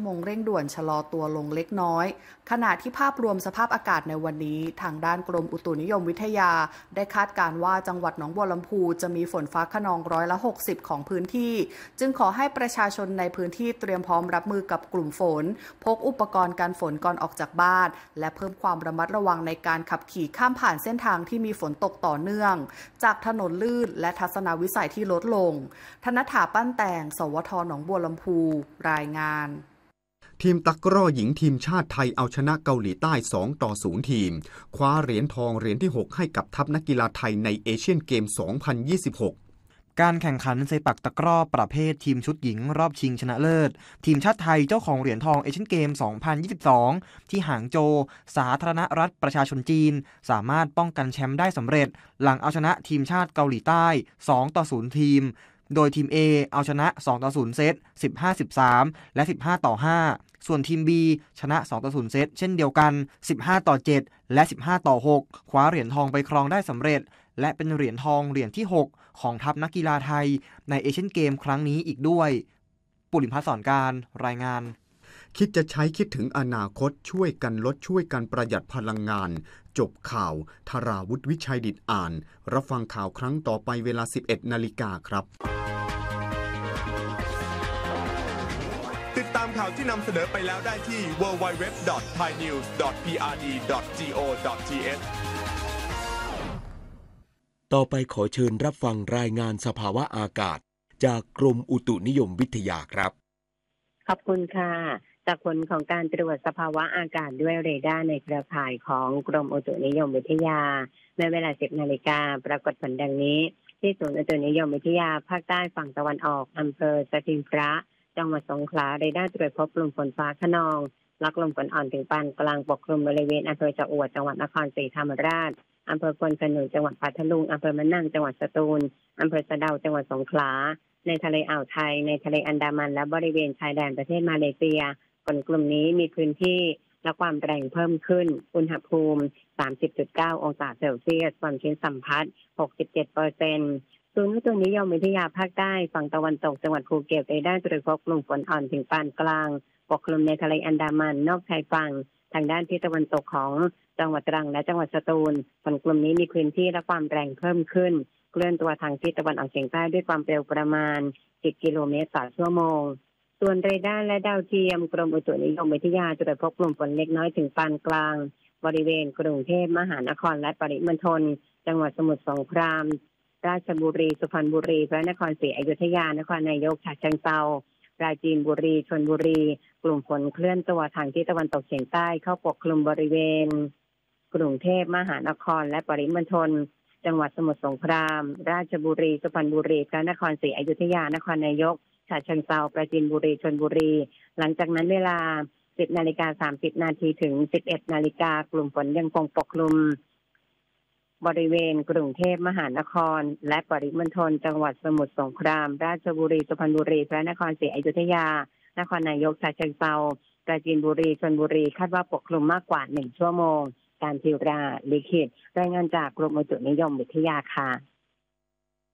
โมงเร่งด่วนชะลอตัวลงเล็กน้อยขณะที่ภาพรวมสภาพอากาศในวันนี้ทางด้านกรมอุตุนิยมวิทยาได้คาดการณ์ว่าจังหวัดหนองบัวลำพูจะมีฝนฟ้าคะนอง60%ของพื้นที่จึงขอให้ประชาชนในพื้นที่เตรียมพร้อมรับมือกับกลุ่มฝนพกอุปกรณ์กันฝนก่อนออกจากบ้านและเพิ่มความระมัดระวังในการขับขี่ข้ามผ่านเส้นทางที่มีฝนตกต่อเนื่องจากถนนลื่นและทัศนวิสัยที่ลดลงธนถาปั้นแต่งสวทหนองบัวลำพูรายงานทีมตะกร้อหญิงทีมชาติไทยเอาชนะเกาหลีใต้2-0ทีมคว้าเหรียญทองเหรียญที่6ให้กับทัพนักกีฬาไทยในเอเชียนเกม 2026 การแข่งขันเซปักตะกร้อประเภททีมชุดหญิงรอบชิงชนะเลิศทีมชาติไทยเจ้าของเหรียญทองเอเชียนเกม 2022 ที่หางโจวสาธารณรัฐประชาชนจีนสามารถป้องกันแชมป์ได้สำเร็จหลังเอาชนะทีมชาติเกาหลีใต้ 2-0 ทีมโดยทีม A เอาชนะ 2-0 เซต 15-13 และ 15-5 ส่วนทีม B ชนะ 2-0 เซตเช่นเดียวกัน 15-7 และ 15-6 คว้าเหรียญทองไปครองได้สำเร็จและเป็นเหรียญทองเหรียญที่ 6 ของทัพนักกีฬาไทยในเอเชียนเกมครั้งนี้อีกด้วยปุริพัฒน์สอนการรายงานคิดจะใช้คิดถึงอนาคตช่วยกันลดช่วยกันประหยัดพลังงานจบข่าวธราวุฒิวิชัยดิษฐ์อ่านรับฟังข่าวครั้งต่อไปเวลา 11 นาฬิกาครับติดตามข่าวที่นำเสนอไปแล้วได้ที่ www.thainews.prd.go.th ต่อไปขอเชิญรับฟังรายงานสภาวะอากาศจากกรมอุตุนิยมวิทยาครับขอบคุณค่ะจากผลของการตรวจสภาวะอากาศด้วยเรดาร์ในเครือข่ายของกรมอุตุนิยมวิทยาในเวลา 10 นาฬิกาปรากฏผลดังนี้ที่ศูนย์อุตุนิยมวิทยาภาคใต้ฝั่งตะวันออกอำเภอสถิงพระจังหวัดสงขลาเรดาร์ตรวจพบกลุ่มฝนฟ้าคะนองและลมฝนอ่อนถึงปานกลางปกคลุมบริเวณอำเภอชะอวดจังหวัดนครศรีธรรมราชอำเภอควนขนุนจังหวัดพัทลุงอำเภอมะนังจังหวัดสตูลอำเภอสะเดาจังหวัดสงขลาในทะเลอ่าวไทยในทะเลอันดามันและบริเวณชายแดนประเทศมาเลเซียฝนกลุ่มนี้มีพื้นที่และความแรงเพิ่มขึ้นอุณหภูมิ 30.9 องศาเซลเซียสความชื้นสัมพัทธ์ 67%ศูนย์อุตุนิยมวิทยาภาคใต้ฝั่งตะวันตกจังหวัดภูเก็ตได้ตรวจพบกลุ่มฝนอ่อนถึงปานกลางปกคลุมในทะเลอันดามันนอกชายฝั่งทางด้านทิศตะวันตกของจังหวัดตรังและจังหวัดสตูลฝนกลุ่มนี้มีพื้นที่และความแรงเพิ่มขึ้นเคลื่อนตัวทางทิศตะวันออกเฉียงใต้ด้วยความเร็วประมาณ 10 กิโลเมตรต่อชั่วโมงส่วนเรดาร์และดาวเทียมกรมอุตุนิยมวิทยาตรวจพบกลุ่มฝนเล็กน้อยถึงปานกลางบริเวณกรุงเทพมหานครและปริมณฑลจังหวัดสมุทรสงครามราชบุรีสุพรรณบุรีพระนครศรีอยุธยานครนายกฉะเชิงเทราปราจีนบุรีชลบุรีกลุ่มฝนเคลื่อนตัวทางทิศตะวันตกเฉียงใต้เข้าปกคลุมบริเวณกรุงเทพมหานครและปริมณฑลจังหวัดสมุทรสงครามราชบุรีสุพรรณบุรีพระนครศรีอยุธยานครนายกฉะเชิงเทราปราจีนบุรีชลบุรีหลังจากนั้นเวลา 10:30 นาทีถึง 11 นาฬิกากลุ่มฝนยังคงปกคลุมบริเวณกรุงเทพมหานครและปริมณฑลจังหวัดสมุทรสงครามราชบุรีสุพรรณบุรีพระนครศรีอยุธยานครนายกฉะเชิงเทราปราจีนบุรีชลบุรีคาดว่าปกคลุมมากกว่า1ชั่วโมงการทิวราลิขิตรายงานจากกรมอุตุนิยมวิทยาค่ะ